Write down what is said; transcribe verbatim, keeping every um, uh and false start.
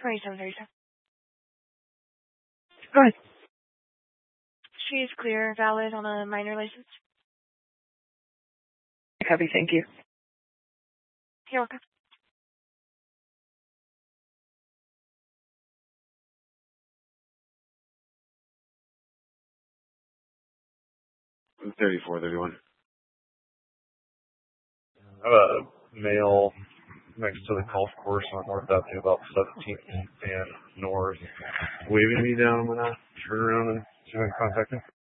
twenty-seven thirty-seven. Go ahead. She is clear, valid on a minor license. Copy, thank you. You're welcome. thirty-four thirty-one. I have a male next to the golf course on North Avenue, about seventeenth and North, waving me down. I'm going to turn around and see if I can contact him.